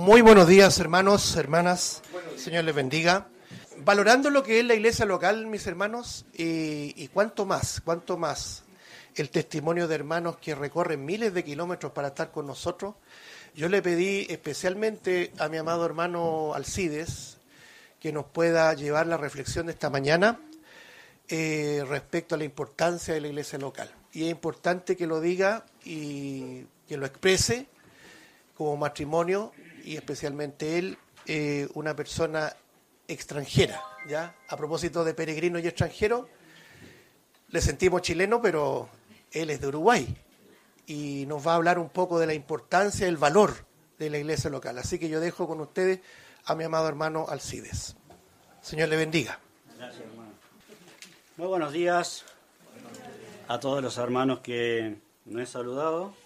Muy buenos días, hermanos, hermanas. Señor les bendiga. Valorando lo que es la iglesia local, mis hermanos, y cuánto más el testimonio de hermanos que recorren miles de kilómetros para estar con nosotros, yo le pedí especialmente a mi amado hermano Alcides que nos pueda llevar la reflexión de esta mañana respecto a la importancia de la iglesia local. Y es importante que lo diga y que lo exprese como matrimonio, y especialmente él, una persona extranjera, ¿ya? A propósito de peregrino y extranjero, le sentimos chileno, pero él es de Uruguay y nos va a hablar un poco de la importancia, el valor de la iglesia local. Así que yo dejo con ustedes a mi amado hermano Alcides. Señor le bendiga. Gracias, hermano. Muy buenos días a todos los hermanos que nos he saludado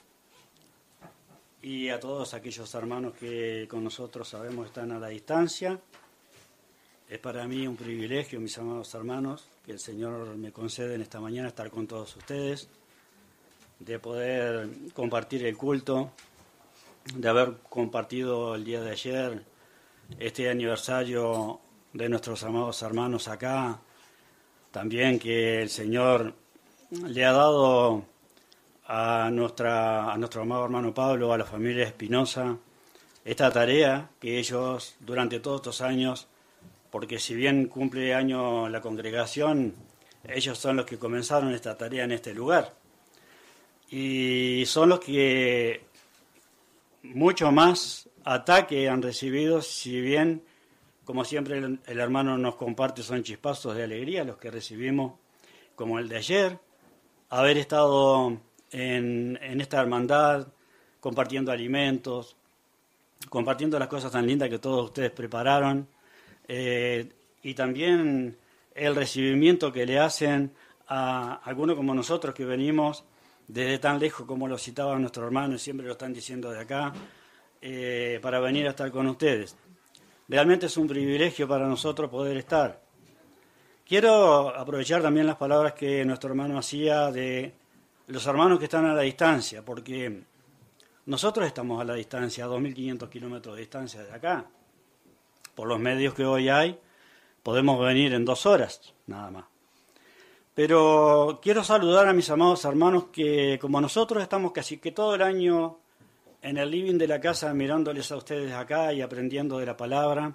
y a todos aquellos hermanos que con nosotros sabemos están a la distancia. Es para mí un privilegio, mis amados hermanos, que el Señor me concede en esta mañana estar con todos ustedes, de poder compartir el culto, de haber compartido el día de ayer este aniversario de nuestros amados hermanos acá. También que el Señor le ha dado a nuestro amado hermano Pablo, a la familia Espinosa, esta tarea que ellos durante todos estos años, porque si bien cumple año la congregación, ellos son los que comenzaron esta tarea en este lugar. Y son los que mucho más ataque han recibido, si bien, como siempre el hermano nos comparte, son chispazos de alegría los que recibimos, como el de ayer, haber estado en esta hermandad, compartiendo alimentos, compartiendo las cosas tan lindas que todos ustedes prepararon, y también el recibimiento que le hacen a algunos como nosotros que venimos desde tan lejos, como lo citaba nuestro hermano, y siempre lo están diciendo de acá, para venir a estar con ustedes. Realmente es un privilegio para nosotros poder estar. Quiero aprovechar también las palabras que nuestro hermano hacía de los hermanos que están a la distancia, porque nosotros estamos a la distancia, a 2.500 kilómetros de distancia de acá. Por los medios que hoy hay, podemos venir en 2 horas, nada más. Pero quiero saludar a mis amados hermanos que, como nosotros, estamos casi que todo el año en el living de la casa mirándoles a ustedes acá y aprendiendo de la palabra,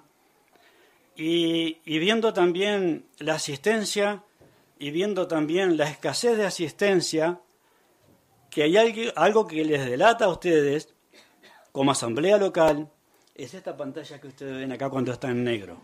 y viendo también la asistencia y viendo también la escasez de asistencia, que hay algo que les delata a ustedes como asamblea local, es esta pantalla que ustedes ven acá cuando está en negro.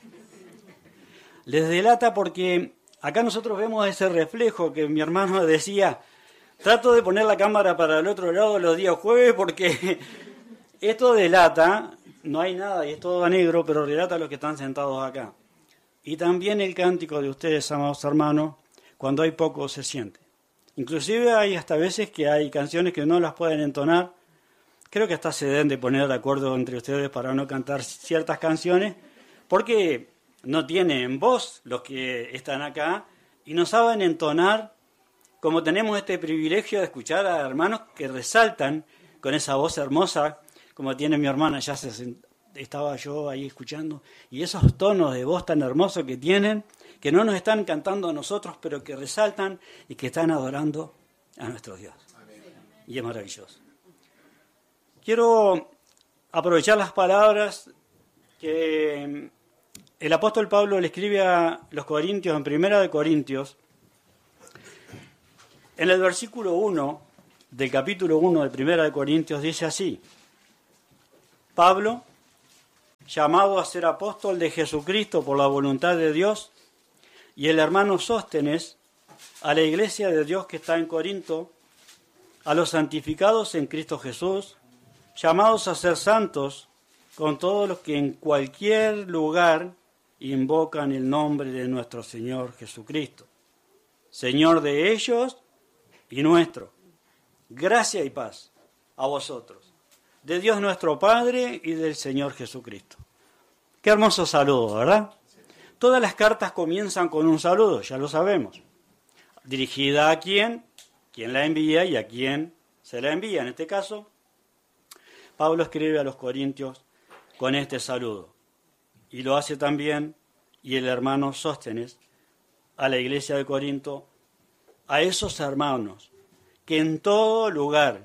Les delata porque acá nosotros vemos ese reflejo que mi hermano decía, trato de poner la cámara para el otro lado los días jueves porque esto delata, no hay nada y es todo a negro, pero relata a los que están sentados acá. Y también el cántico de ustedes, amados hermanos, cuando hay poco se siente. Inclusive hay hasta veces que hay canciones que no las pueden entonar. Creo que hasta se deben de poner de acuerdo entre ustedes para no cantar ciertas canciones, porque no tienen voz los que están acá y no saben entonar, como tenemos este privilegio de escuchar a hermanos que resaltan con esa voz hermosa, como tiene mi hermana, ya estaba yo ahí escuchando, y esos tonos de voz tan hermosos que tienen, que no nos están cantando a nosotros, pero que resaltan y que están adorando a nuestro Dios. Amén. Y es maravilloso. Quiero aprovechar las palabras que el apóstol Pablo le escribe a los Corintios, en 1 Corintios, en el versículo 1 del capítulo 1 de 1 Corintios, dice así: Pablo, llamado a ser apóstol de Jesucristo por la voluntad de Dios, y el hermano Sóstenes, a la iglesia de Dios que está en Corinto, a los santificados en Cristo Jesús, llamados a ser santos, con todos los que en cualquier lugar invocan el nombre de nuestro Señor Jesucristo, Señor de ellos y nuestro. Gracia y paz a vosotros, de Dios nuestro Padre y del Señor Jesucristo. Qué hermoso saludo, ¿verdad? Todas las cartas comienzan con un saludo, ya lo sabemos. Dirigida a quién la envía y a quién se la envía. En este caso, Pablo escribe a los Corintios con este saludo. Y lo hace también, y el hermano Sóstenes, a la iglesia de Corinto, a esos hermanos que en cualquier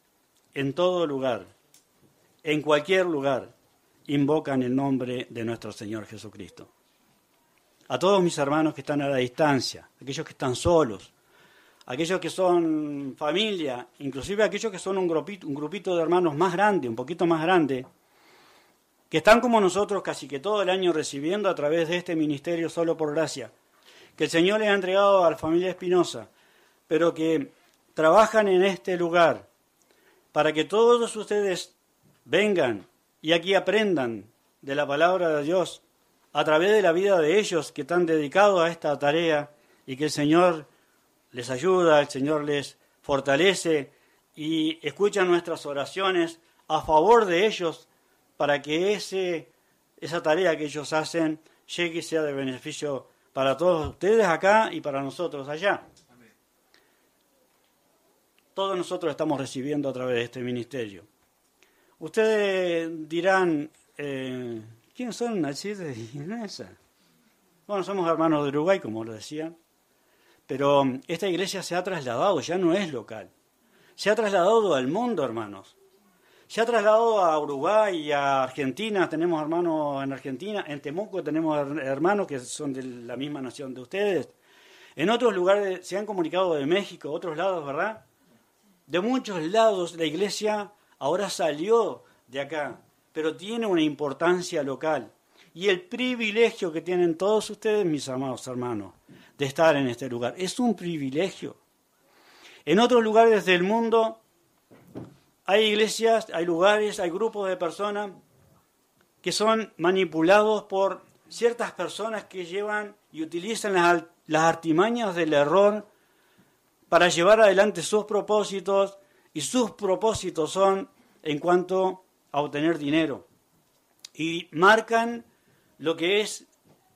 lugar, invocan el nombre de nuestro Señor Jesucristo. A todos mis hermanos que están a la distancia, aquellos que están solos, aquellos que son familia, inclusive aquellos que son un grupito de hermanos más grande, un poquito más grande, que están como nosotros casi que todo el año recibiendo a través de este ministerio solo por gracia, que el Señor les ha entregado a la familia Espinosa, pero que trabajan en este lugar para que todos ustedes vengan y aquí aprendan de la palabra de Dios a través de la vida de ellos que están dedicados a esta tarea y que el Señor les ayuda, el Señor les fortalece y escucha nuestras oraciones a favor de ellos para que esa tarea que ellos hacen llegue y sea de beneficio para todos ustedes acá y para nosotros allá. Amén. Todos nosotros estamos recibiendo a través de este ministerio. Ustedes dirán, ¿quiénes son Alcides y Inesa? Bueno, somos hermanos de Uruguay, como lo decían, pero esta iglesia se ha trasladado, ya no es local. Se ha trasladado al mundo, hermanos. Se ha trasladado a Uruguay y a Argentina, tenemos hermanos en Argentina, en Temuco tenemos hermanos que son de la misma nación de ustedes. En otros lugares se han comunicado de México, otros lados, ¿verdad? De muchos lados la iglesia ahora salió de acá, pero tiene una importancia local. Y el privilegio que tienen todos ustedes, mis amados hermanos, de estar en este lugar, es un privilegio. En otros lugares del mundo hay iglesias, hay lugares, hay grupos de personas que son manipulados por ciertas personas que llevan y utilizan las artimañas del error para llevar adelante sus propósitos, y sus propósitos son en cuanto a obtener dinero. Y marcan lo que es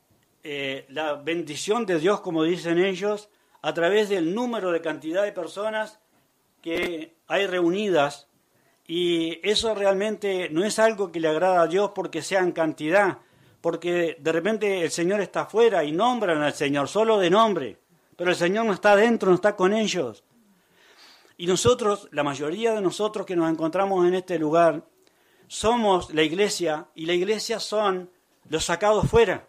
la bendición de Dios, como dicen ellos, a través del número de cantidad de personas que hay reunidas. Y eso realmente no es algo que le agrada a Dios porque sea en cantidad, porque de repente el Señor está afuera y nombran al Señor solo de nombre, pero el Señor no está adentro, no está con ellos. Y nosotros, la mayoría de nosotros que nos encontramos en este lugar, somos la iglesia, y la iglesia son los sacados fuera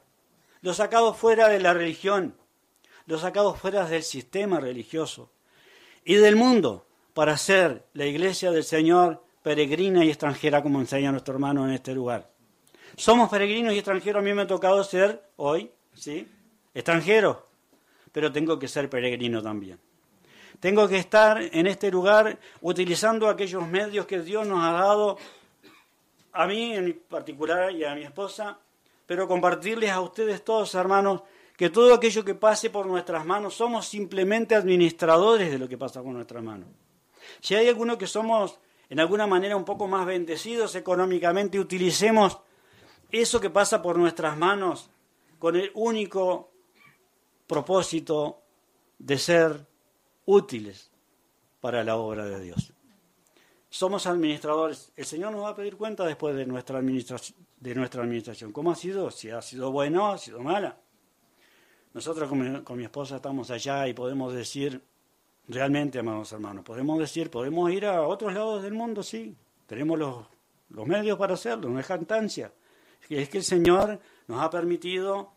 de la religión, los sacados fuera del sistema religioso y del mundo, para ser la iglesia del Señor peregrina y extranjera, como enseña nuestro hermano en este lugar. Somos peregrinos y extranjeros. A mí me ha tocado ser hoy, ¿sí?, extranjero, pero tengo que ser peregrino también. Tengo que estar en este lugar utilizando aquellos medios que Dios nos ha dado, a mí en particular y a mi esposa, pero compartirles a ustedes todos, hermanos, que todo aquello que pase por nuestras manos, somos simplemente administradores de lo que pasa con nuestras manos. Si hay alguno que somos en alguna manera un poco más bendecidos económicamente, utilicemos eso que pasa por nuestras manos con el único propósito de ser útiles para la obra de Dios. Somos administradores. El Señor nos va a pedir cuenta después de nuestra administración. ¿Cómo ha sido? Si ha sido buena o ha sido mala. Nosotros con mi esposa estamos allá y podemos decir, realmente, amados hermanos, podemos ir a otros lados del mundo, sí. Tenemos los medios para hacerlo, no es jactancia. Es que el Señor nos ha permitido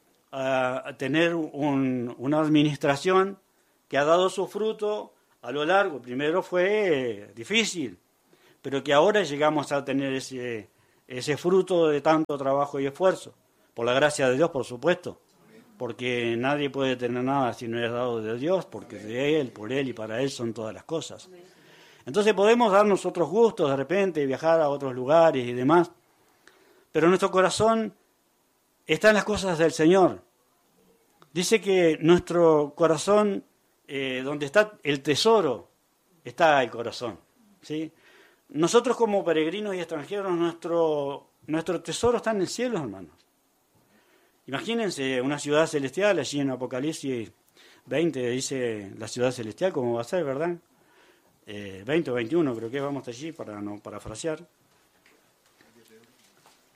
tener una administración que ha dado su fruto a lo largo. Primero fue difícil, pero que ahora llegamos a tener ese fruto de tanto trabajo y esfuerzo. Por la gracia de Dios, por supuesto. Porque nadie puede tener nada si no es dado de Dios, porque de Él, por Él y para Él son todas las cosas. Entonces podemos darnos otros gustos de repente, viajar a otros lugares y demás, pero nuestro corazón está en las cosas del Señor. Dice que nuestro corazón, donde está el tesoro, está el corazón, ¿sí? Nosotros como peregrinos y extranjeros, nuestro tesoro está en el cielo, hermanos. Imagínense una ciudad celestial, allí en Apocalipsis 20 dice la ciudad celestial, cómo va a ser, ¿verdad? 20 o 21 creo que vamos allí para no parafrasear.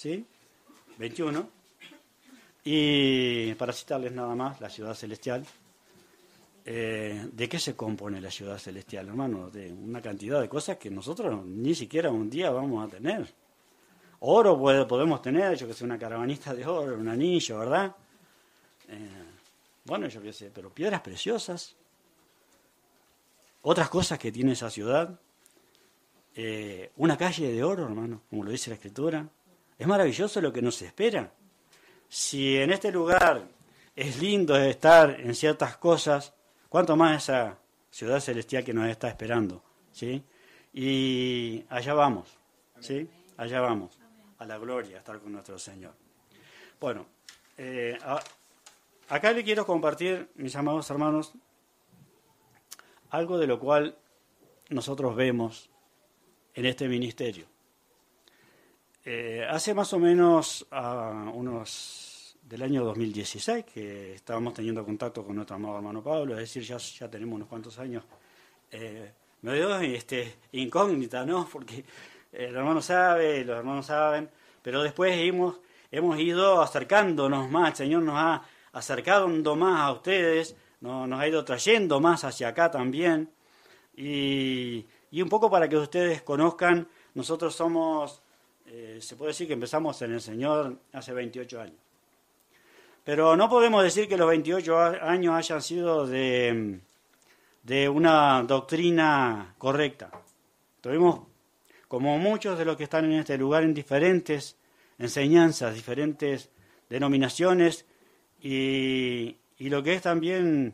¿sí? 21. Y para citarles nada más, la ciudad celestial. ¿De qué se compone la ciudad celestial, hermano? De una cantidad de cosas que nosotros ni siquiera un día vamos a tener. Oro podemos tener, yo que sé, una caravanista de oro, un anillo, ¿verdad? Bueno, yo qué sé, pero piedras preciosas. Otras cosas que tiene esa ciudad. Una calle de oro, hermano, como lo dice la Escritura. Es maravilloso lo que nos espera. Si en este lugar es lindo estar en ciertas cosas, ¿cuánto más esa ciudad celestial que nos está esperando? ¿Sí? Y allá vamos, ¿sí? Allá vamos, a la gloria, a estar con nuestro Señor. Bueno, acá le quiero compartir, mis amados hermanos, algo de lo cual nosotros vemos en este ministerio. Hace más o menos del año 2016 que estábamos teniendo contacto con nuestro amado hermano Pablo, es decir, ya tenemos unos cuantos años medio incógnita, ¿no? Porque el hermano sabe, los hermanos saben, pero después hemos ido acercándonos más, el Señor nos ha acercado más a ustedes, nos ha ido trayendo más hacia acá también, y un poco para que ustedes conozcan, nosotros somos, se puede decir que empezamos en el Señor hace 28 años. Pero no podemos decir que los 28 años hayan sido de una doctrina correcta. Tuvimos, como muchos de los que están en este lugar, en diferentes enseñanzas, diferentes denominaciones, y lo que es también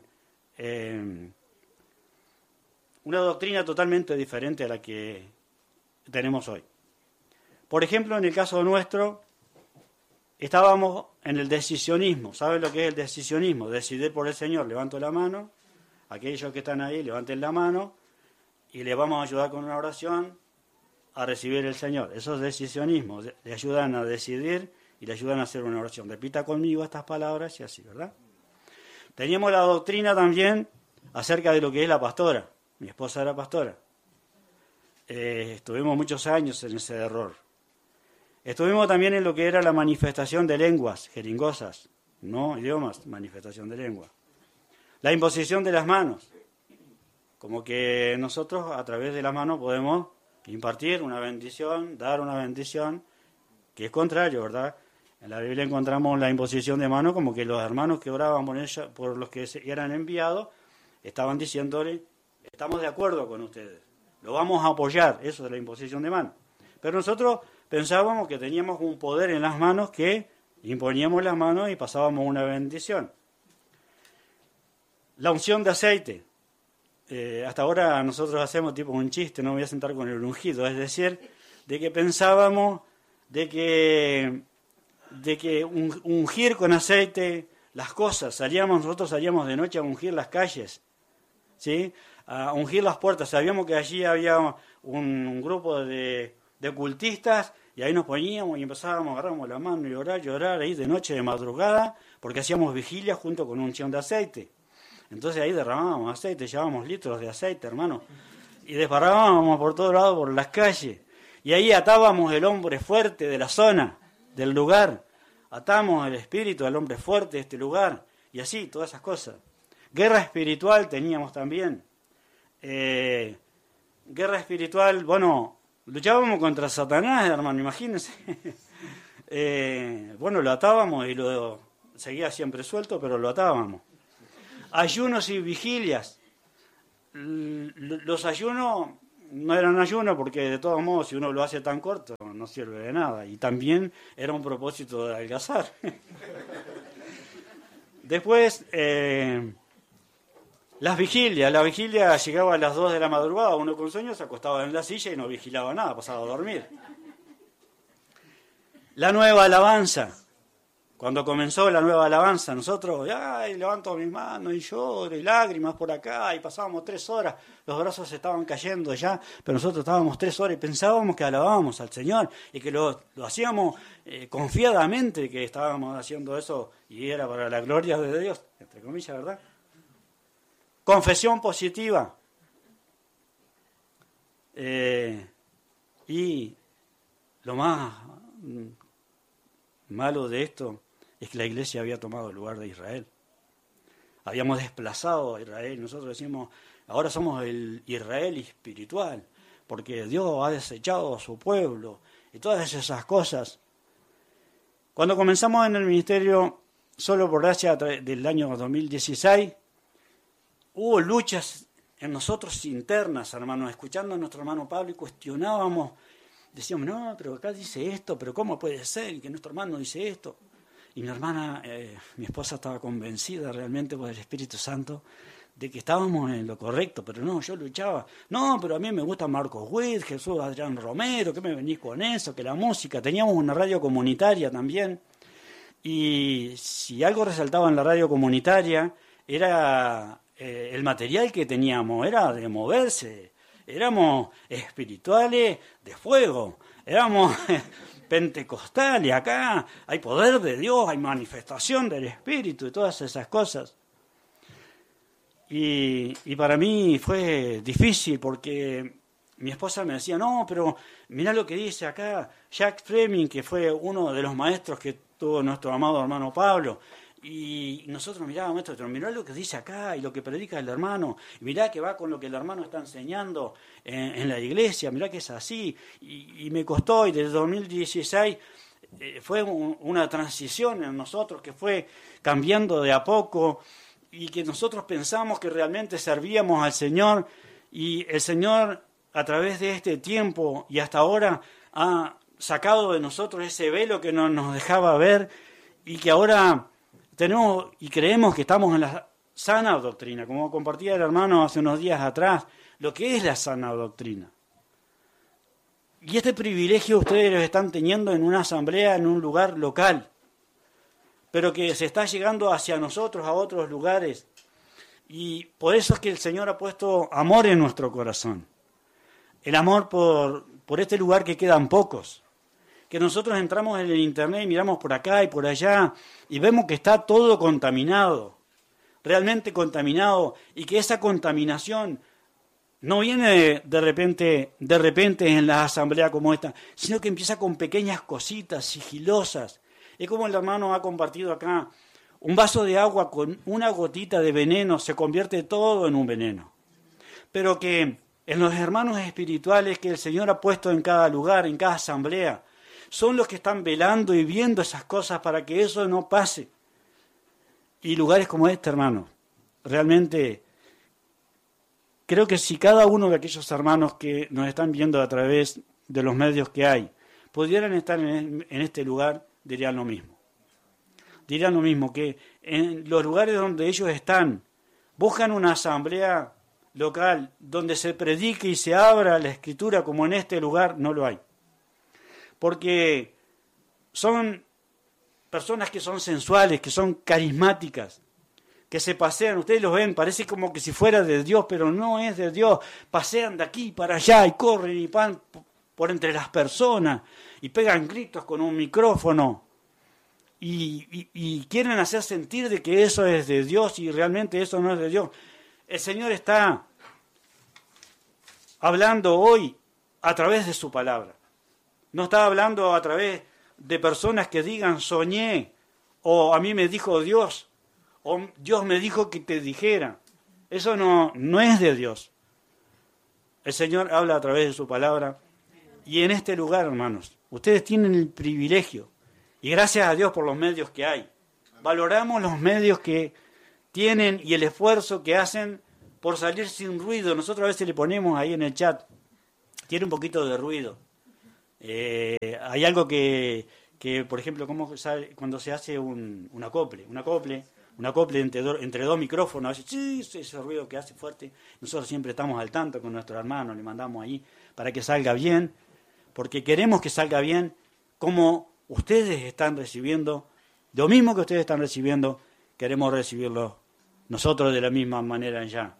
una doctrina totalmente diferente a la que tenemos hoy. Por ejemplo, en el caso nuestro, estábamos en el decisionismo. ¿Saben lo que es el decisionismo? Decidir por el Señor. Levanto la mano. Aquellos que están ahí, levanten la mano y le vamos a ayudar con una oración a recibir el Señor. Eso es decisionismo. Le ayudan a decidir y le ayudan a hacer una oración. Repita conmigo estas palabras y así, ¿verdad? Teníamos la doctrina también acerca de lo que es la pastora. Mi esposa era pastora. Estuvimos muchos años en ese error. Estuvimos también en lo que era la manifestación de lenguas, jeringosas, no idiomas, manifestación de lengua. La imposición de las manos, como que nosotros a través de las manos podemos impartir una bendición, dar una bendición, que es contrario, ¿verdad? En la Biblia encontramos la imposición de manos como que los hermanos que oraban por los que eran enviados, estaban diciéndole, estamos de acuerdo con ustedes, lo vamos a apoyar, eso es la imposición de manos. Pero nosotros pensábamos que teníamos un poder en las manos que imponíamos las manos y pasábamos una bendición. La unción de aceite. Hasta ahora nosotros hacemos tipo un chiste, no me voy a sentar con el ungido, es decir, de que pensábamos de que ungir con aceite las cosas, nosotros salíamos de noche a ungir las calles, ¿sí? A ungir las puertas, sabíamos que allí había un grupo de cultistas, y ahí nos poníamos y empezábamos, agarramos la mano y llorar ahí de noche, de madrugada, porque hacíamos vigilia junto con un unción de aceite. Entonces ahí derramábamos aceite, llevábamos litros de aceite, hermano, y desparrábamos por todos lados, por las calles. Y ahí atábamos el hombre fuerte de la zona, del lugar. Atamos el espíritu del hombre fuerte de este lugar, y así, todas esas cosas. Guerra espiritual teníamos también. Guerra espiritual, bueno, luchábamos contra Satanás, hermano, imagínense. Bueno, lo atábamos y lo seguía siempre suelto, pero lo atábamos. Ayunos y vigilias. Los ayunos no eran ayunos porque de todos modos si uno lo hace tan corto no sirve de nada. Y también era un propósito de adelgazar. Después, las vigilias. La vigilia llegaba a las 2 de la madrugada, uno con sueño se acostaba en la silla y no vigilaba nada, pasaba a dormir. La nueva alabanza. Cuando comenzó la nueva alabanza, nosotros, levanto mis manos y lloro, y lágrimas por acá, y pasábamos 3 horas, los brazos estaban cayendo ya, pero nosotros estábamos 3 horas y pensábamos que alabábamos al Señor, y que lo hacíamos confiadamente, que estábamos haciendo eso, y era para la gloria de Dios, entre comillas, ¿verdad? Confesión positiva. Y lo más malo de esto es que la iglesia había tomado el lugar de Israel. Habíamos desplazado a Israel. Nosotros decimos, ahora somos el Israel espiritual, porque Dios ha desechado a su pueblo y todas esas cosas. Cuando comenzamos en el ministerio, solo por gracia del año 2016, hubo luchas en nosotros internas, hermanos, escuchando a nuestro hermano Pablo y cuestionábamos, decíamos, no, pero acá dice esto, pero ¿cómo puede ser que nuestro hermano dice esto? Y mi hermana, mi esposa, estaba convencida realmente por el Espíritu Santo de que estábamos en lo correcto, pero no, yo luchaba. No, pero a mí me gusta Marcos Witt, Jesús Adrián Romero, ¿qué me venís con eso? Que la música. Teníamos una radio comunitaria también, y si algo resaltaba en la radio comunitaria era el material que teníamos, era de moverse. Éramos espirituales de fuego, éramos pentecostales, acá hay poder de Dios, hay manifestación del Espíritu y todas esas cosas. Y para mí fue difícil porque mi esposa me decía, no, pero mirá lo que dice acá Jack Fleming, que fue uno de los maestros que tuvo nuestro amado hermano Pablo. Y nosotros mirábamos esto, pero mirá lo que dice acá y lo que predica el hermano, y mirá que va con lo que el hermano está enseñando en la iglesia, mirá que es así, y me costó, y desde 2016 fue una transición en nosotros que fue cambiando de a poco, y que nosotros pensamos que realmente servíamos al Señor, y el Señor a través de este tiempo y hasta ahora ha sacado de nosotros ese velo que no nos dejaba ver, y que ahora tenemos y creemos que estamos en la sana doctrina, como compartía el hermano hace unos días atrás, lo que es la sana doctrina. Y este privilegio ustedes lo están teniendo en una asamblea, en un lugar local, pero que se está llegando hacia nosotros, a otros lugares. Y por eso es que el Señor ha puesto amor en nuestro corazón. El amor por este lugar que quedan pocos. Que nosotros entramos en el internet y miramos por acá y por allá y vemos que está todo contaminado, realmente contaminado, y que esa contaminación no viene de repente en la asamblea como esta, sino que empieza con pequeñas cositas sigilosas. Es como el hermano ha compartido acá, un vaso de agua con una gotita de veneno se convierte todo en un veneno. Pero que en los hermanos espirituales que el Señor ha puesto en cada lugar, en cada asamblea, son los que están velando y viendo esas cosas para que eso no pase. Y lugares como este, hermano, realmente creo que si cada uno de aquellos hermanos que nos están viendo a través de los medios que hay, pudieran estar en este lugar, dirían lo mismo. Dirían lo mismo, que en los lugares donde ellos están, buscan una asamblea local donde se predique y se abra la Escritura como en este lugar, no lo hay. Porque son personas que son sensuales, que son carismáticas, que se pasean, ustedes los ven, parece como que si fuera de Dios, pero no es de Dios. Pasean de aquí para allá y corren y van por entre las personas y pegan gritos con un micrófono y quieren hacer sentir de que eso es de Dios y realmente eso no es de Dios. El Señor está hablando hoy a través de su palabra. No está hablando a través de personas que digan soñé, o a mí me dijo Dios, o Dios me dijo que te dijera. Eso no es de Dios. El Señor habla a través de su palabra. Y en este lugar, hermanos, ustedes tienen el privilegio, y gracias a Dios por los medios que hay. Valoramos los medios que tienen y el esfuerzo que hacen por salir sin ruido. Nosotros a veces le ponemos ahí en el chat, tiene un poquito de ruido. Hay algo que por ejemplo, cuando se hace un acople entre dos micrófonos, a veces, ese ruido que hace fuerte, nosotros siempre estamos al tanto con nuestro hermano, le mandamos ahí para que salga bien, porque queremos que salga bien como ustedes están recibiendo, lo mismo que ustedes están recibiendo, queremos recibirlo nosotros de la misma manera ya.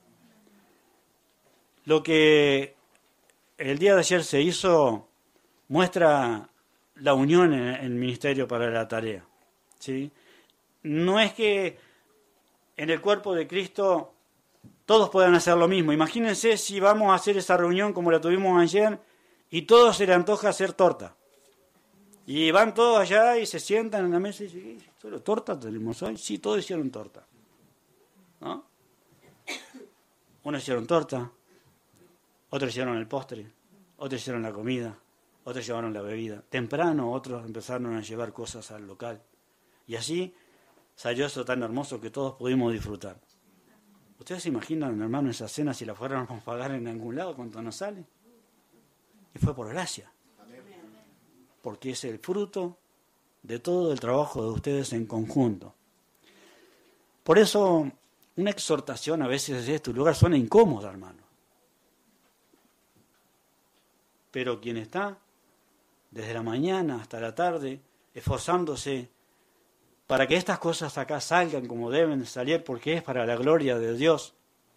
Lo que el día de ayer se hizo muestra la unión en el ministerio para la tarea, ¿sí? No es que en el cuerpo de Cristo todos puedan hacer lo mismo. Imagínense si vamos a hacer esa reunión como la tuvimos ayer y todos se le antoja hacer torta. Y van todos allá y se sientan en la mesa y dicen, ¿solo torta tenemos hoy? Sí, todos hicieron torta. ¿No? Unos hicieron torta, otros hicieron el postre, otros hicieron la comida, otros llevaron la bebida. Temprano otros empezaron a llevar cosas al local. Y así salió eso tan hermoso que todos pudimos disfrutar. ¿Ustedes se imaginan, hermano, esa cena si la fuéramos a pagar en algún lado cuánto nos sale? Y fue por gracia. Porque es el fruto de todo el trabajo de ustedes en conjunto. Por eso, una exhortación a veces de este lugar suena incómoda, hermano. Pero quien está desde la mañana hasta la tarde esforzándose para que estas cosas acá salgan como deben salir, porque es para la gloria de Dios.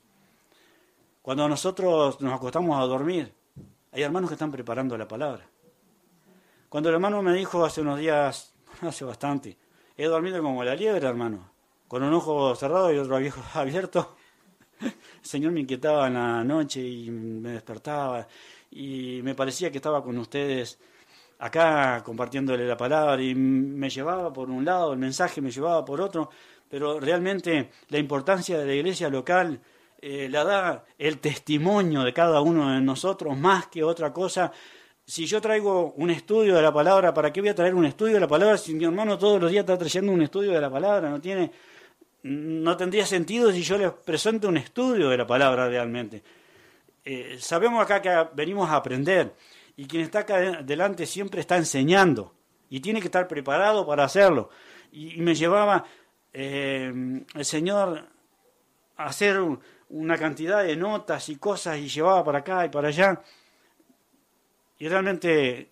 Cuando nosotros nos acostamos a dormir, hay hermanos que están preparando la palabra. Cuando el hermano me dijo hace unos días, hace bastante, he dormido como la liebre, hermano, con un ojo cerrado y otro abierto. El Señor me inquietaba en la noche y me despertaba y me parecía que estaba con ustedes acá compartiéndole la palabra y me llevaba por un lado, el mensaje me llevaba por otro, pero realmente la importancia de la iglesia local la da el testimonio de cada uno de nosotros más que otra cosa. Si yo traigo un estudio de la palabra, ¿para qué voy a traer un estudio de la palabra si mi hermano todos los días está trayendo un estudio de la palabra? No tendría sentido si yo les presento un estudio de la palabra realmente. Sabemos acá que venimos a aprender y quien está acá delante siempre está enseñando y tiene que estar preparado para hacerlo. Y me llevaba el Señor a hacer una cantidad de notas y cosas y llevaba para acá y para allá. Y realmente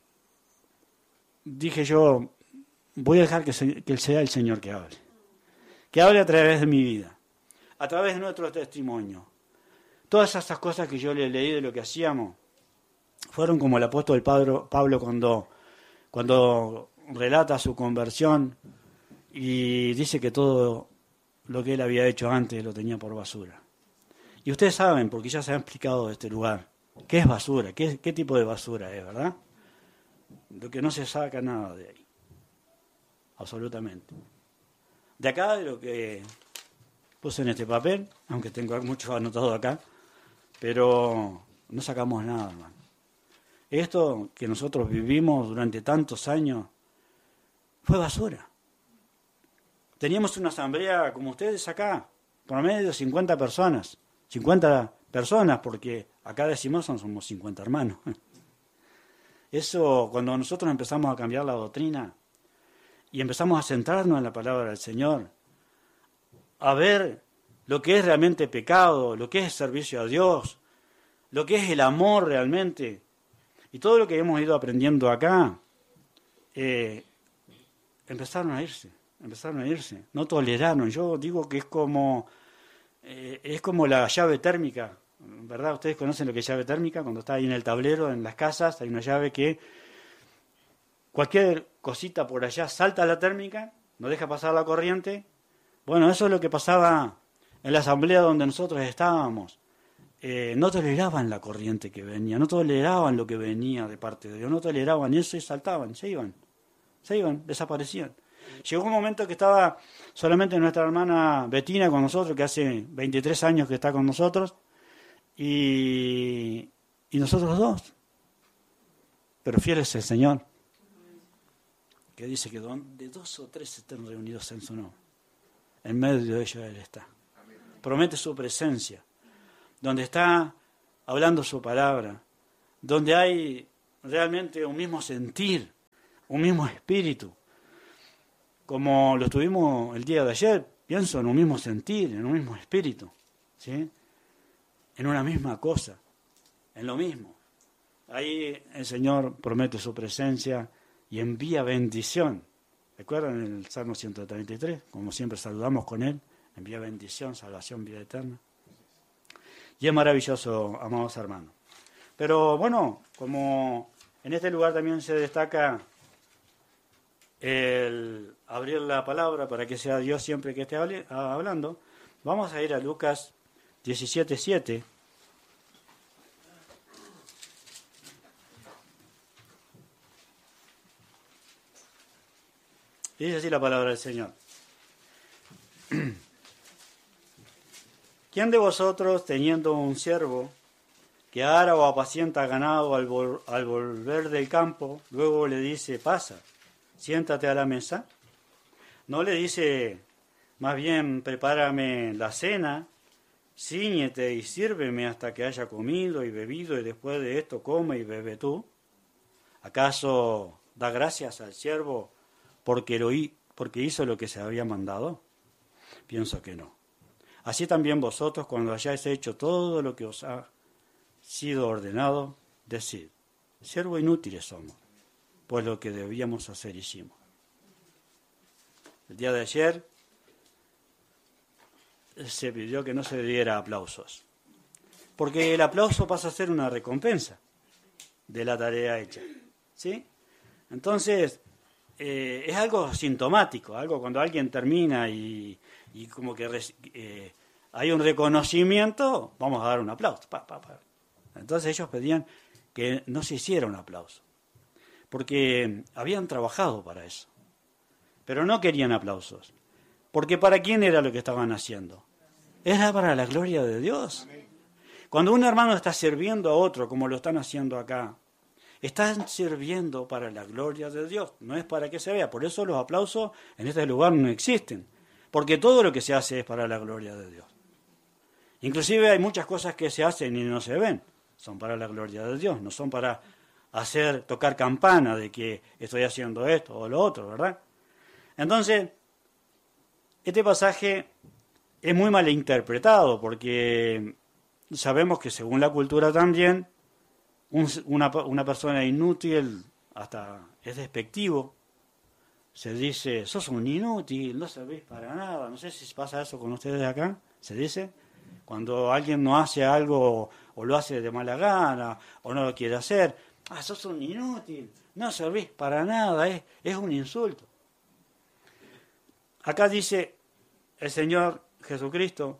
dije yo, voy a dejar que sea el Señor que hable a través de mi vida, a través de nuestro testimonio. Todas esas cosas que yo le leí de lo que hacíamos, fueron como el apóstol Pablo cuando relata su conversión y dice que todo lo que él había hecho antes lo tenía por basura. Y ustedes saben, porque ya se ha explicado de este lugar, ¿qué es basura? ¿Qué tipo de basura es, verdad? Lo que no se saca nada de ahí. Absolutamente. De acá, de lo que puse en este papel, aunque tengo mucho anotado acá, pero no sacamos nada, hermano. Esto que nosotros vivimos durante tantos años fue basura. Teníamos una asamblea como ustedes acá, por medio de 50 personas. 50 personas, porque acá decimos somos 50 hermanos. Eso, cuando nosotros empezamos a cambiar la doctrina y empezamos a centrarnos en la palabra del Señor, a ver lo que es realmente pecado, lo que es servicio a Dios, lo que es el amor realmente, y todo lo que hemos ido aprendiendo acá, empezaron a irse, no toleraron. Yo digo que es como la llave térmica, ¿verdad? Ustedes conocen lo que es llave térmica, cuando está ahí en el tablero, en las casas, hay una llave que cualquier cosita por allá salta a la térmica, no deja pasar la corriente. Bueno, eso es lo que pasaba en la asamblea donde nosotros estábamos. No toleraban la corriente que venía, no toleraban lo que venía de parte de Dios, no toleraban eso y saltaban, se iban, desaparecían. Llegó un momento que estaba solamente nuestra hermana Betina con nosotros, que hace 23 años que está con nosotros, y nosotros dos. Pero fiel es el Señor, que dice que donde 2 o 3 estén reunidos en su nombre, en medio de ellos Él está. Promete su presencia, donde está hablando su palabra, donde hay realmente un mismo sentir, un mismo espíritu. Como lo tuvimos el día de ayer, pienso en un mismo sentir, en un mismo espíritu, ¿sí? En una misma cosa, en lo mismo. Ahí el Señor promete su presencia y envía bendición. ¿Recuerdan el Salmo 133? Como siempre saludamos con Él, envía bendición, salvación, vida eterna. Y es maravilloso, amados hermanos. Pero bueno, como en este lugar también se destaca el abrir la palabra para que sea Dios siempre que esté hablando, vamos a ir a Lucas 17:7. Dice así la palabra del Señor. ¿Quién de vosotros, teniendo un siervo que ara o apacienta ganado al volver del campo, luego le dice, pasa, siéntate a la mesa? ¿No le dice, más bien, prepárame la cena, cíñete y sírveme hasta que haya comido y bebido, y después de esto come y bebe tú? ¿Acaso da gracias al siervo porque hizo lo que se había mandado? Pienso que no. Así también vosotros, cuando hayáis hecho todo lo que os ha sido ordenado, decid, siervos inútiles somos, pues lo que debíamos hacer hicimos. El día de ayer se pidió que no se diera aplausos, porque el aplauso pasa a ser una recompensa de la tarea hecha, ¿sí? Entonces, es algo sintomático, algo cuando alguien termina y como que hay un reconocimiento, vamos a dar un aplauso. Entonces ellos pedían que no se hiciera un aplauso, porque habían trabajado para eso, pero no querían aplausos, porque ¿para quién era lo que estaban haciendo? Era para la gloria de Dios. Cuando un hermano está sirviendo a otro, como lo están haciendo acá, están sirviendo para la gloria de Dios, no es para que se vea. Por eso los aplausos en este lugar no existen, porque todo lo que se hace es para la gloria de Dios. Inclusive hay muchas cosas que se hacen y no se ven, son para la gloria de Dios, no son para tocar campana de que estoy haciendo esto o lo otro, ¿verdad? Entonces, este pasaje es muy mal interpretado, porque sabemos que según la cultura también, una persona inútil hasta es despectivo. Se dice, sos un inútil, no servís para nada. No sé si pasa eso con ustedes acá, se dice. Cuando alguien no hace algo o lo hace de mala gana o no lo quiere hacer, sos un inútil, no servís para nada, es un insulto. Acá dice el Señor Jesucristo,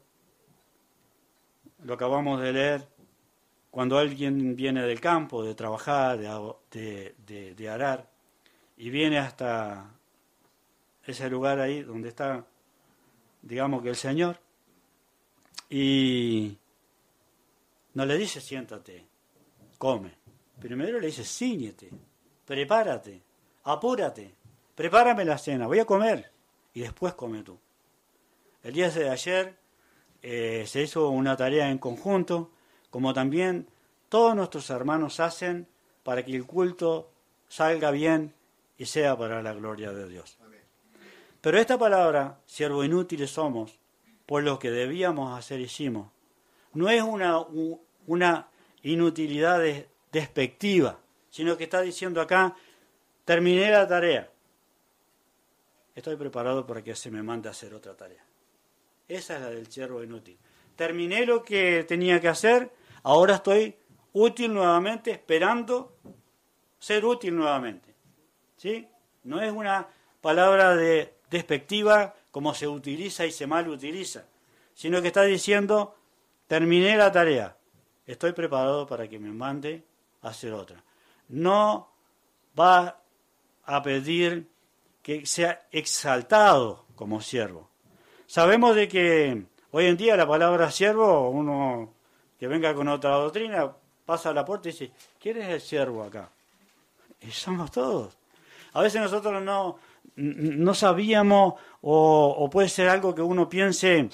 lo acabamos de leer, cuando alguien viene del campo, de trabajar, de arar, y viene hasta ese lugar ahí donde está, digamos que el Señor, y no le dice siéntate, come. Primero le dice cíñete, prepárate, apúrate, prepárame la cena, voy a comer, y después come tú. El día de ayer se hizo una tarea en conjunto, como también todos nuestros hermanos hacen para que el culto salga bien y sea para la gloria de Dios. Amén. Pero esta palabra, siervos inútiles somos, pues lo que debíamos hacer hicimos, no es una inutilidad despectiva, sino que está diciendo acá, terminé la tarea, estoy preparado para que se me mande a hacer otra tarea. Esa es la del siervo inútil. Terminé lo que tenía que hacer, ahora estoy útil nuevamente, esperando ser útil nuevamente. ¿Sí? No es una palabra despectiva como se utiliza y se mal utiliza, sino que está diciendo, terminé la tarea, estoy preparado para que me mande a hacer otra. No va a pedir que sea exaltado como siervo. Sabemos de que hoy en día la palabra siervo, uno que venga con otra doctrina, pasa a la puerta y dice, ¿quién es el siervo acá? Y somos todos. A veces nosotros no sabíamos, o puede ser algo que uno piense,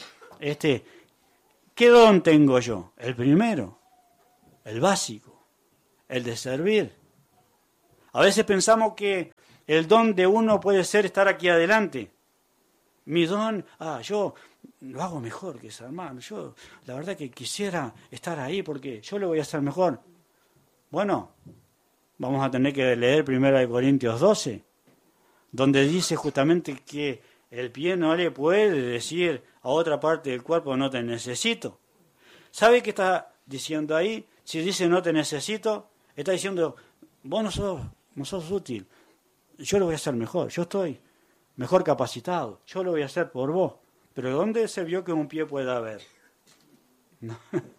¿qué don tengo yo? El primero, el básico, el de servir. A veces pensamos que el don de uno puede ser estar aquí adelante. Mi don, yo lo hago mejor que ese hermano. Yo, la verdad que quisiera estar ahí porque yo lo voy a hacer mejor. Bueno, vamos a tener que leer 1 Corintios 12, donde dice justamente que el pie no le puede decir a otra parte del cuerpo no te necesito. ¿Sabe qué está diciendo ahí? Si dice no te necesito, está diciendo vos no sos útil, yo lo voy a hacer mejor, yo estoy mejor capacitado, yo lo voy a hacer por vos. Pero ¿dónde se vio que un pie pueda ver? No.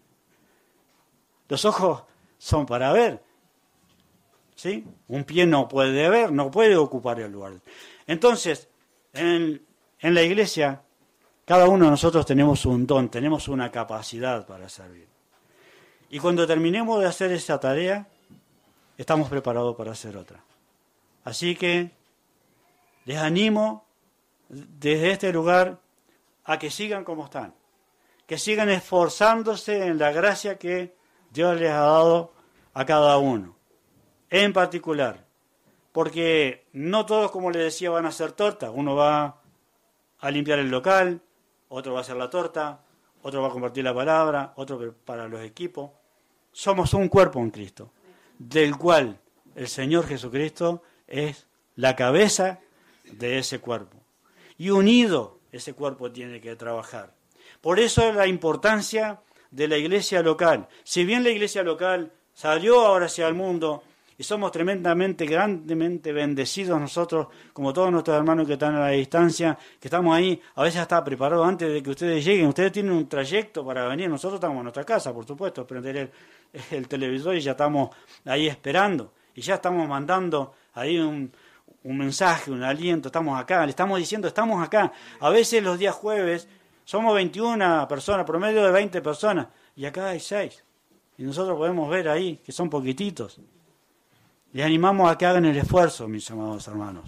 Los ojos son para ver, ¿sí? Un pie no puede ver, no puede ocupar el lugar. Entonces, En la iglesia, cada uno de nosotros tenemos un don, tenemos una capacidad para servir. Y cuando terminemos de hacer esa tarea, estamos preparados para hacer otra. Así que les animo desde este lugar a que sigan como están, que sigan esforzándose en la gracia que Dios les ha dado a cada uno, en particular, porque no todos, como les decía, van a hacer torta. Uno va a limpiar el local, otro va a hacer la torta, otro va a compartir la palabra, otro para los equipos. Somos un cuerpo en Cristo, del cual el Señor Jesucristo es la cabeza de ese cuerpo. Y unido ese cuerpo tiene que trabajar. Por eso la importancia de la iglesia local. Si bien la iglesia local salió ahora hacia el mundo y somos tremendamente, grandemente bendecidos nosotros, como todos nuestros hermanos que están a la distancia, que estamos ahí, a veces está preparado antes de que ustedes lleguen. Ustedes tienen un trayecto para venir. Nosotros estamos en nuestra casa, por supuesto, prender el televisor y ya estamos ahí esperando. Y ya estamos mandando ahí un mensaje, un aliento. Estamos acá, le estamos diciendo, estamos acá. A veces los días jueves somos 21 personas, promedio de 20 personas, y acá hay 6. Y nosotros podemos ver ahí que son poquititos. Les animamos a que hagan el esfuerzo, mis amados hermanos.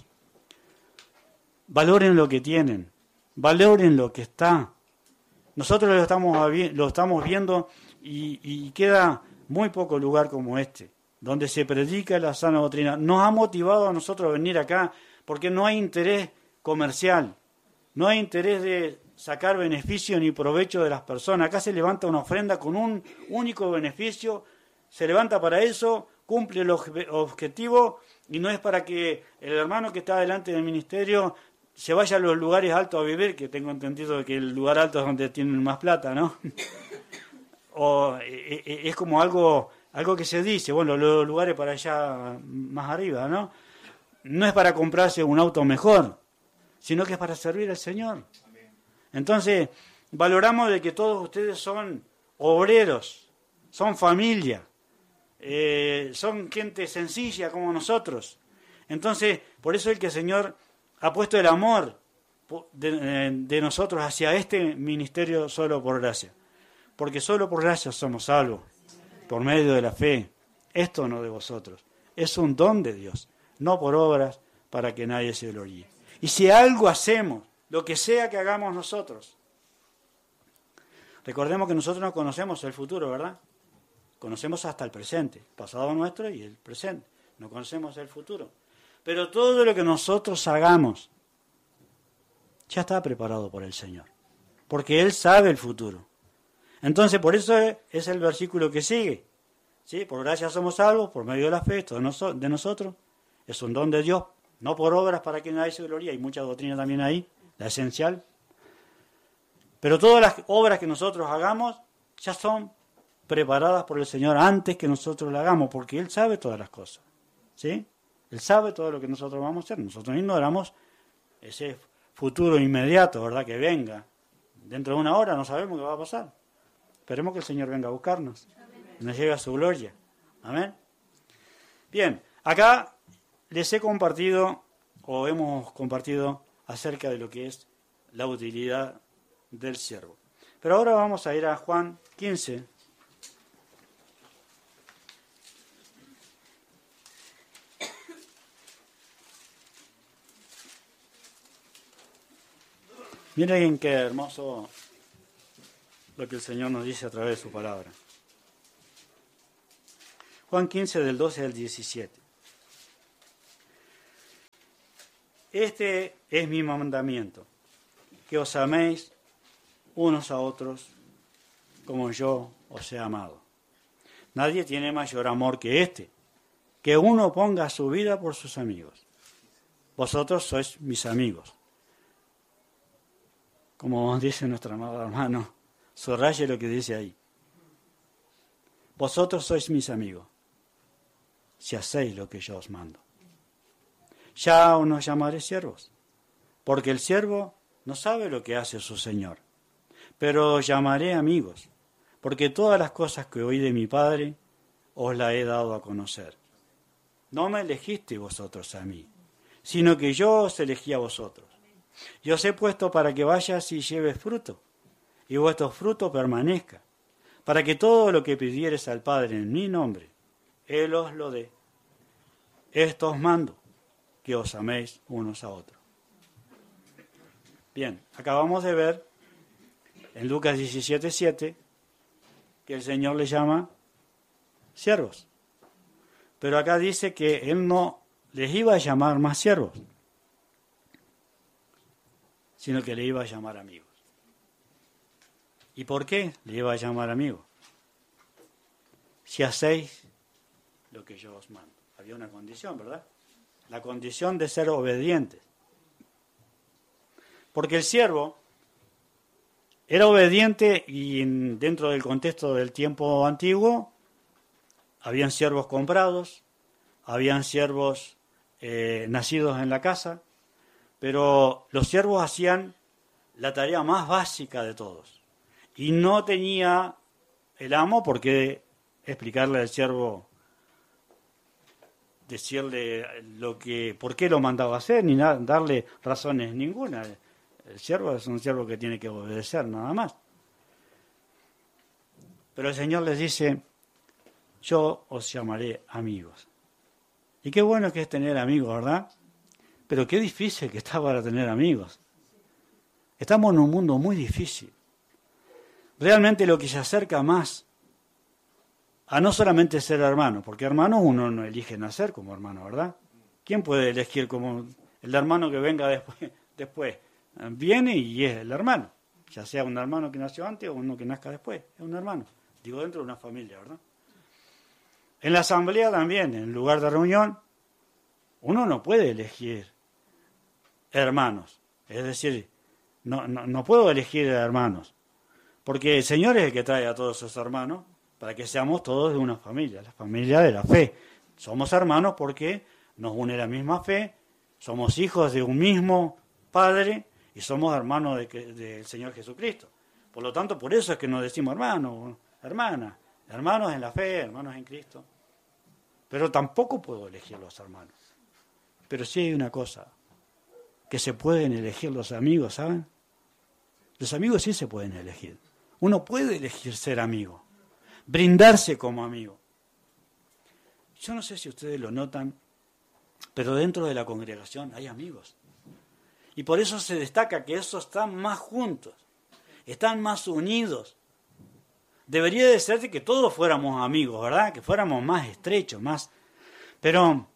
Valoren lo que tienen, valoren lo que está. Nosotros lo estamos viendo y queda muy poco lugar como este, donde se predica la sana doctrina. Nos ha motivado a nosotros a venir acá porque no hay interés comercial, no hay interés de sacar beneficio ni provecho de las personas. Acá se levanta una ofrenda con un único beneficio, se levanta para eso, cumple el objetivo, y no es para que el hermano que está delante del ministerio se vaya a los lugares altos a vivir, que tengo entendido que el lugar alto es donde tienen más plata, ¿no? O es como algo que se dice, bueno, los lugares para allá más arriba, ¿no? No es para comprarse un auto mejor, sino que es para servir al Señor. Entonces, valoramos de que todos ustedes son obreros, son familia, son gente sencilla como nosotros. Entonces, por eso es que el Señor ha puesto el amor de nosotros hacia este ministerio solo por gracia. Porque solo por gracia somos salvos, por medio de la fe. Esto no de vosotros, es un don de Dios, no por obras para que nadie se gloríe. Y si algo hacemos, lo que sea que hagamos nosotros, recordemos que nosotros no conocemos el futuro, ¿verdad? Conocemos hasta el presente, el pasado nuestro y el presente. No conocemos el futuro. Pero todo lo que nosotros hagamos ya está preparado por el Señor, porque Él sabe el futuro. Entonces, por eso es el versículo que sigue. ¿Sí? Por gracia somos salvos, por medio de la fe, esto de nosotros. Es un don de Dios, no por obras para que nadie se gloríe. Hay mucha doctrina también ahí, la esencial. Pero todas las obras que nosotros hagamos ya son preparadas por el Señor antes que nosotros las hagamos, porque Él sabe todas las cosas. ¿Sí? Él sabe todo lo que nosotros vamos a hacer. Nosotros ignoramos ese futuro inmediato, ¿verdad? Que venga. Dentro de una hora no sabemos qué va a pasar. Esperemos que el Señor venga a buscarnos y nos lleve a su gloria. Amén. Bien, acá les he compartido, o hemos compartido, acerca de lo que es la utilidad del siervo. Pero ahora vamos a ir a Juan 15. Miren qué hermoso lo que el Señor nos dice a través de su palabra. Juan 15, del 12 al 17. Este es mi mandamiento, que os améis unos a otros como yo os he amado. Nadie tiene mayor amor que este, que uno ponga su vida por sus amigos. Vosotros sois mis amigos. Como dice nuestro amado hermano, subraye lo que dice ahí. Vosotros sois mis amigos, si hacéis lo que yo os mando. Ya os no llamaré siervos, porque el siervo no sabe lo que hace su Señor. Pero os llamaré amigos, porque todas las cosas que oí de mi Padre os las he dado a conocer. No me elegisteis vosotros a mí, sino que yo os elegí a vosotros, Y os he puesto para que vayas y lleves fruto, y vuestro fruto permanezca, para que todo lo que pidieres al Padre en mi nombre, Él os lo dé. Esto os mando, que os améis unos a otros. Bien, acabamos de ver en Lucas 17:7 que el Señor les llama siervos. Pero acá dice que Él no les iba a llamar más siervos, sino que le iba a llamar amigos. ¿Y por qué le iba a llamar amigos? Si hacéis lo que yo os mando. Había una condición, ¿verdad? La condición de ser obedientes. Porque el siervo era obediente y dentro del contexto del tiempo antiguo habían siervos comprados, habían siervos nacidos en la casa, pero los siervos hacían la tarea más básica de todos. Y no tenía el amo por qué explicarle al siervo, decirle por qué lo mandaba a hacer, ni darle razones ninguna. El siervo es un siervo que tiene que obedecer, nada más. Pero el Señor les dice, yo os llamaré amigos. Y qué bueno que es tener amigos, ¿verdad? Pero qué difícil que está para tener amigos. Estamos en un mundo muy difícil. Realmente lo que se acerca más a no solamente ser hermano, porque hermano uno no elige nacer como hermano, ¿verdad? ¿Quién puede elegir como el hermano que venga después? Viene y es el hermano, ya sea un hermano que nació antes o uno que nazca después, es un hermano, digo dentro de una familia, ¿verdad? En la asamblea también, en el lugar de reunión, uno no puede elegir hermanos, es decir, no puedo elegir hermanos, porque el Señor es el que trae a todos sus hermanos para que seamos todos de una familia, la familia de la fe. Somos hermanos porque nos une la misma fe, somos hijos de un mismo Padre y somos hermanos del Señor Jesucristo. Por lo tanto, por eso es que nos decimos hermanos, hermanas, hermanos en la fe, hermanos en Cristo. Pero tampoco puedo elegir los hermanos. Pero sí hay una cosa, que se pueden elegir los amigos, ¿saben? Los amigos sí se pueden elegir. Uno puede elegir ser amigo, brindarse como amigo. Yo no sé si ustedes lo notan, pero dentro de la congregación hay amigos. Y por eso se destaca que esos están más juntos, están más unidos. Debería de ser de que todos fuéramos amigos, ¿verdad? Que fuéramos más estrechos, más... Pero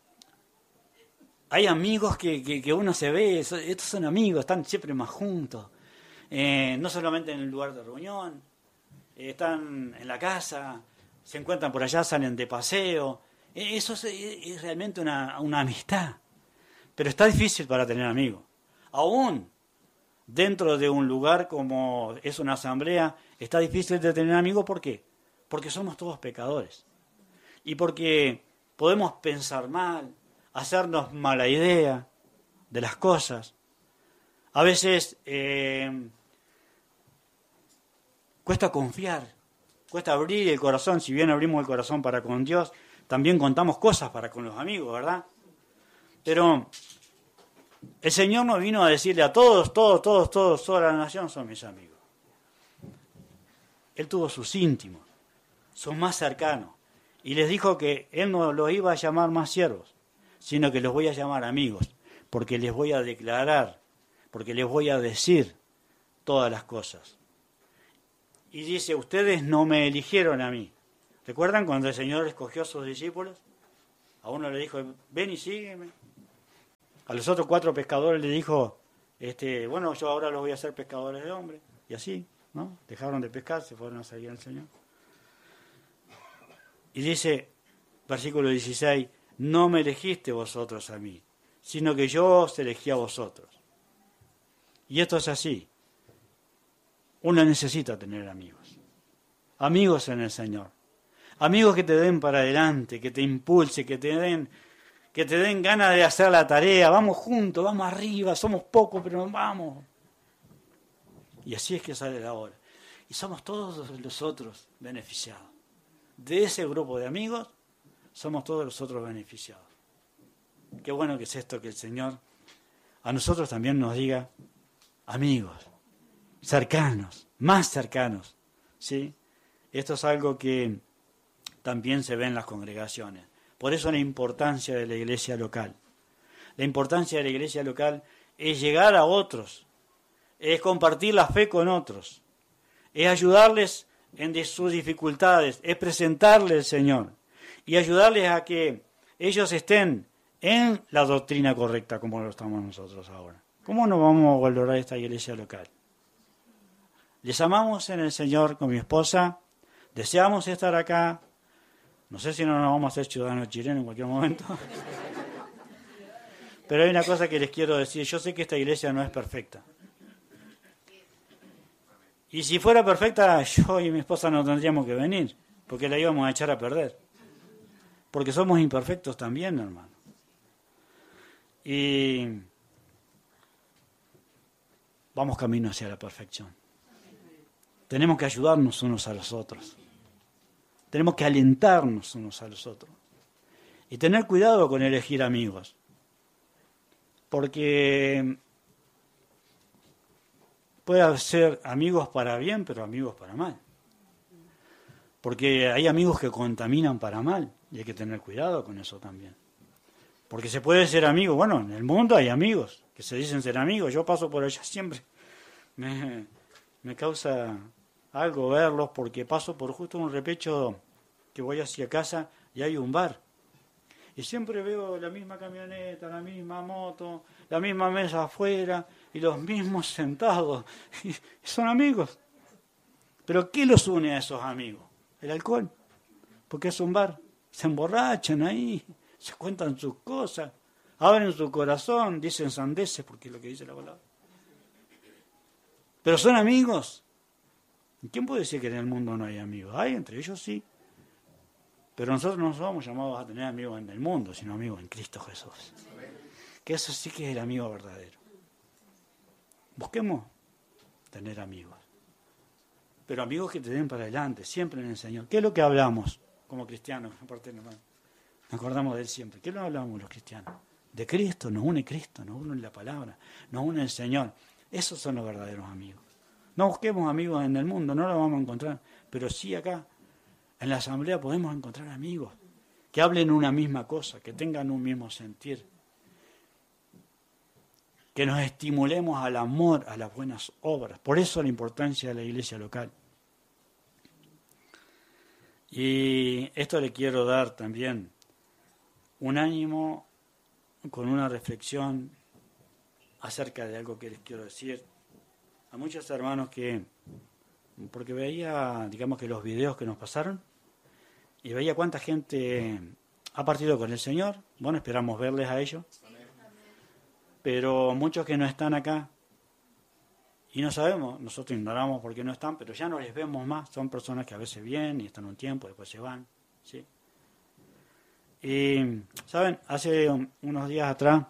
hay amigos que uno se ve, estos son amigos, están siempre más juntos. No solamente en el lugar de reunión, están en la casa, se encuentran por allá, salen de paseo. Eso es realmente una amistad. Pero está difícil para tener amigos. Aún dentro de un lugar como es una asamblea, está difícil de tener amigos. ¿Por qué? Porque somos todos pecadores. Y porque podemos pensar mal, hacernos mala idea de las cosas. A veces cuesta confiar, cuesta abrir el corazón. Si bien abrimos el corazón para con Dios, también contamos cosas para con los amigos, ¿verdad? Pero el Señor no vino a decirle a todos, toda la nación son mis amigos. Él tuvo sus íntimos, sus más cercanos, y les dijo que Él no los iba a llamar más siervos, sino que los voy a llamar amigos, porque les voy a declarar, porque les voy a decir todas las cosas. Y dice, ustedes no me eligieron a mí. ¿Recuerdan cuando el Señor escogió a sus discípulos? A uno le dijo, ven y sígueme. A los otros 4 pescadores le dijo, bueno, yo ahora los voy a hacer pescadores de hombres. Y así, ¿no? Dejaron de pescar, se fueron a seguir al Señor. Y dice, versículo 16, no me elegiste vosotros a mí, sino que yo os elegí a vosotros. Y esto es así. Uno necesita tener amigos. Amigos en el Señor. Amigos que te den para adelante, que te impulse, que te den ganas de hacer la tarea. Vamos juntos, vamos arriba, somos pocos, pero vamos. Y así es que sale la hora. Y somos todos los otros beneficiados. De ese grupo de amigos, somos todos los otros beneficiados. Qué bueno que es esto que el Señor a nosotros también nos diga amigos, cercanos, más cercanos, ¿sí? Esto es algo que también se ve en las congregaciones. Por eso la importancia de la iglesia local. La importancia de la iglesia local es llegar a otros, es compartir la fe con otros, es ayudarles en sus dificultades, es presentarles al Señor y ayudarles a que ellos estén en la doctrina correcta como lo estamos nosotros ahora. ¿Cómo no vamos a valorar esta iglesia local? Les amamos en el Señor con mi esposa, deseamos estar acá. No sé si no nos vamos a hacer ciudadanos chilenos en cualquier momento. Pero hay una cosa que les quiero decir. Yo sé que esta iglesia no es perfecta. Y si fuera perfecta, yo y mi esposa no tendríamos que venir, porque la íbamos a echar a perder. Porque somos imperfectos también, hermano. Y vamos camino hacia la perfección. Tenemos que ayudarnos unos a los otros. Tenemos que alentarnos unos a los otros. Y tener cuidado con elegir amigos. Porque puede ser amigos para bien, pero amigos para mal. Porque hay amigos que contaminan para mal. Y hay que tener cuidado con eso también. Porque se puede ser amigo. Bueno, en el mundo hay amigos que se dicen ser amigos. Yo paso por allá siempre. Me causa algo verlos porque paso por justo un repecho que voy hacia casa y hay un bar. Y siempre veo la misma camioneta, la misma moto, la misma mesa afuera y los mismos sentados. Y son amigos. ¿Pero qué los une a esos amigos? El alcohol. Porque es un bar. Se emborrachan ahí, se cuentan sus cosas, abren su corazón, dicen sandeces, porque es lo que dice la palabra. Pero son amigos. ¿Quién puede decir que en el mundo no hay amigos? Hay, entre ellos sí. Pero nosotros no somos llamados a tener amigos en el mundo, sino amigos en Cristo Jesús. Que eso sí que es el amigo verdadero. Busquemos tener amigos. Pero amigos que te den para adelante, siempre en el Señor. ¿Qué es lo que hablamos como cristianos? Aparte, nos acordamos de Él siempre. ¿Qué es lo que hablamos los cristianos? De Cristo, nos une Cristo, nos une la palabra, nos une el Señor. Esos son los verdaderos amigos. No busquemos amigos en el mundo, no los vamos a encontrar, pero sí acá, en la asamblea podemos encontrar amigos que hablen una misma cosa, que tengan un mismo sentir, que nos estimulemos al amor, a las buenas obras. Por eso la importancia de la iglesia local. Y esto le quiero dar también un ánimo con una reflexión acerca de algo que les quiero decir a muchos hermanos porque veía, digamos que los videos que nos pasaron, y veía cuánta gente ha partido con el Señor. Bueno, esperamos verles a ellos. Pero muchos que no están acá, y no sabemos, nosotros ignoramos por qué no están, pero ya no les vemos más. Son personas que a veces vienen y están un tiempo, después se van, ¿sí? Y, ¿saben? Hace unos días atrás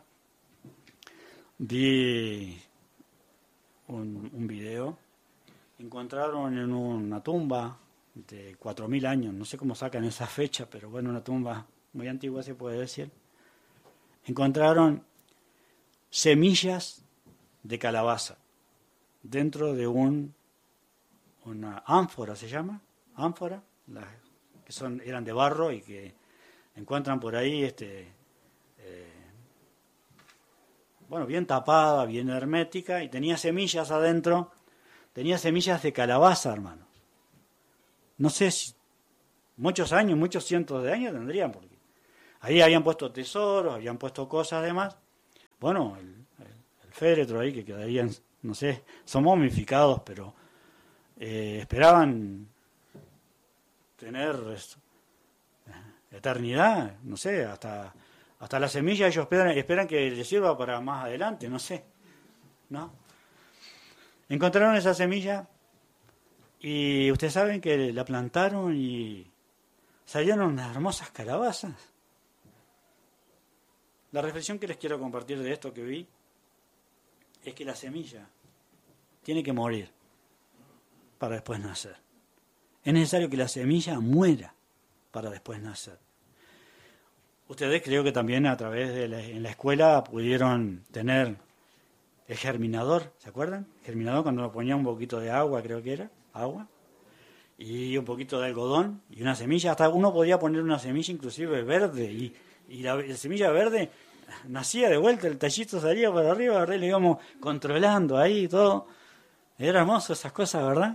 vi un video. Encontraron en una tumba de 4.000 años, no sé cómo sacan esa fecha, pero bueno, una tumba muy antigua se puede decir. Encontraron semillas de calabaza dentro de una ánfora, ¿se llama? Ánfora, que eran de barro y que encuentran por ahí, bien tapada, bien hermética, y tenía semillas adentro, tenía semillas de calabaza, hermano. No sé si muchos años, muchos cientos de años tendrían, porque ahí habían puesto tesoros, habían puesto cosas demás. Bueno, el féretro ahí que quedarían, no sé, son momificados, pero esperaban tener eternidad, no sé, hasta la semilla ellos esperan que les sirva para más adelante, no sé, ¿no? Encontraron esa semilla y ustedes saben que la plantaron y salieron unas hermosas calabazas. La reflexión que les quiero compartir de esto que vi es que la semilla tiene que morir para después nacer. Es necesario que la semilla muera para después nacer. Ustedes creo que también a través en la escuela pudieron tener el germinador, ¿se acuerdan? El germinador cuando lo ponía un poquito de agua, creo que era, agua, y un poquito de algodón y una semilla, hasta uno podía poner una semilla inclusive verde, y la semilla verde nacía de vuelta, el tallito salía para arriba, ¿verdad? Y lo íbamos controlando ahí y todo. Era hermoso esas cosas, ¿verdad?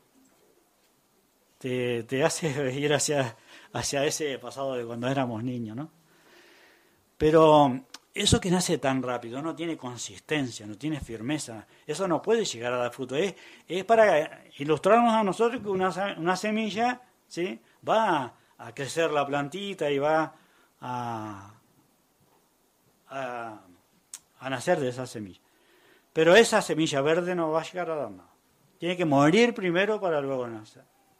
Te hace ir hacia ese pasado de cuando éramos niños, ¿no? Pero eso que nace tan rápido no tiene consistencia, no tiene firmeza, eso no puede llegar a dar fruto. Es para ilustrarnos a nosotros que una semilla, ¿sí?, va a crecer la plantita y va a nacer de esa semilla. Pero esa semilla verde no va a llegar a dar nada. Tiene que morir primero para luego nacer.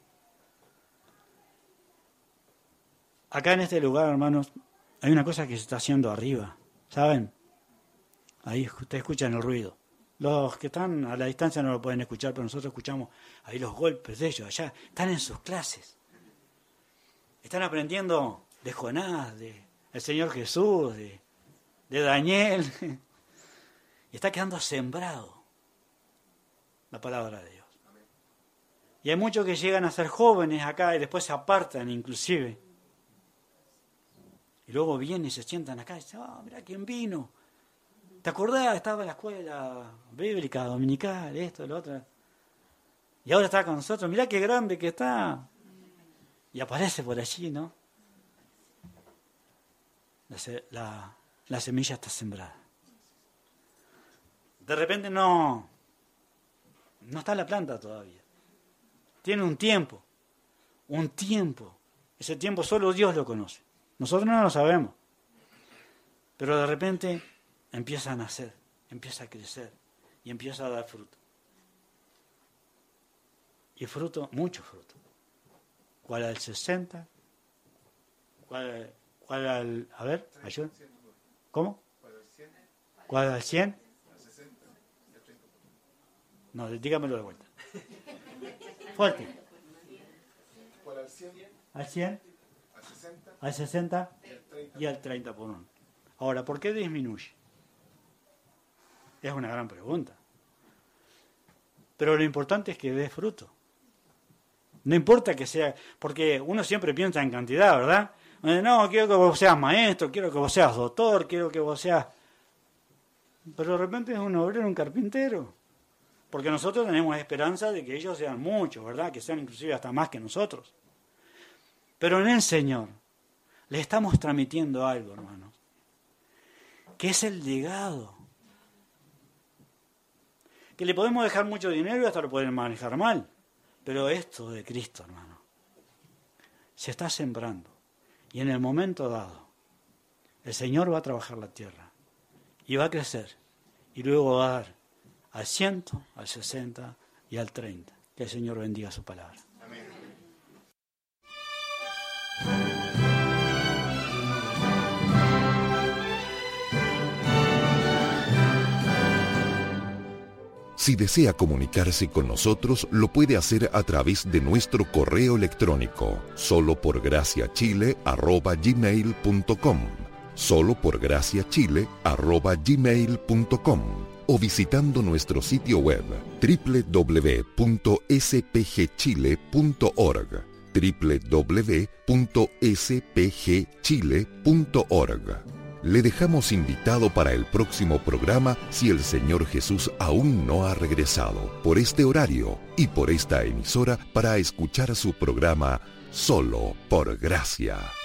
Acá en este lugar, hermanos, hay una cosa que se está haciendo arriba, ¿saben? Ahí ustedes escuchan el ruido. Los que están a la distancia no lo pueden escuchar, pero nosotros escuchamos ahí los golpes de ellos allá. Están en sus clases. Están aprendiendo de Jonás, de el Señor Jesús, de Daniel. Y está quedando sembrado la palabra de Dios. Y hay muchos que llegan a ser jóvenes acá y después se apartan inclusive. Y luego vienen y se sientan acá y dicen, mirá quién vino. ¿Te acordás? Estaba en la escuela bíblica, dominical, esto, lo otro. Y ahora está con nosotros, mirá qué grande que está. Y aparece por allí, ¿no? La semilla está sembrada. De repente no está la planta todavía. Tiene un tiempo. Ese tiempo solo Dios lo conoce. Nosotros no lo sabemos. Pero de repente empieza a nacer, empieza a crecer y empieza a dar fruto. Y fruto, mucho fruto. ¿Cuál al 60? ¿Cuál al... A ver, ayuda. ¿Cómo? ¿Cuál al 100? No, dígamelo de vuelta. Fuerte. ¿Cuál al 100? ¿Al 100? ¿Al 60? Y al 30 por 1. Ahora, ¿por qué disminuye? Es una gran pregunta. Pero lo importante es que dé fruto. No importa que sea, porque uno siempre piensa en cantidad, ¿verdad? No, quiero que vos seas maestro, quiero que vos seas doctor, quiero que vos seas... Pero de repente es un obrero, un carpintero. Porque nosotros tenemos esperanza de que ellos sean muchos, ¿verdad? Que sean inclusive hasta más que nosotros. Pero en el Señor le estamos transmitiendo algo, hermanos, que es el legado. Que le podemos dejar mucho dinero y hasta lo pueden manejar mal. Pero esto de Cristo, hermano, se está sembrando. Y en el momento dado, el Señor va a trabajar la tierra. Y va a crecer. Y luego va a dar al 100, al 60 y al 30. Que el Señor bendiga su palabra. Amén. Si desea comunicarse con nosotros, lo puede hacer a través de nuestro correo electrónico, soloporgraciachile@gmail.com, soloporgraciachile@gmail.com, o visitando nuestro sitio web www.spgchile.org, www.spgchile.org. Le dejamos invitado para el próximo programa si el Señor Jesús aún no ha regresado, por este horario y por esta emisora, para escuchar su programa Solo por Gracia.